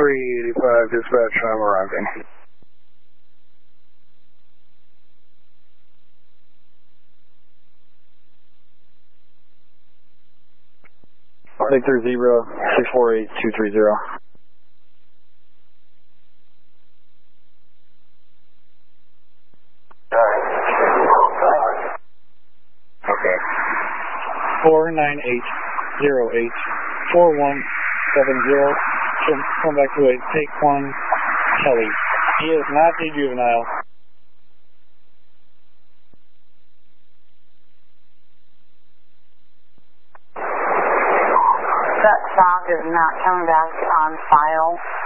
385 dispatch, I'm arriving. Victor 0-648-230. Okay. 498084170. Come back to a take 1 Kelly. He is not a juvenile. That sound is not coming back on file.